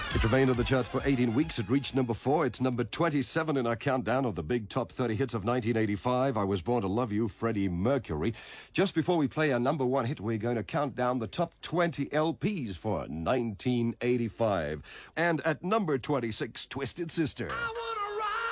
It remained on the charts for 18 weeks. It reached number 4. It's number 27 in our countdown of the big top 30 hits of 1985. I Was Born to Love You, Freddie Mercury. Just before we play our number 1 hit, we're going to count down the top 20 LPs for 1985. And at number 26, Twisted Sister. I wanna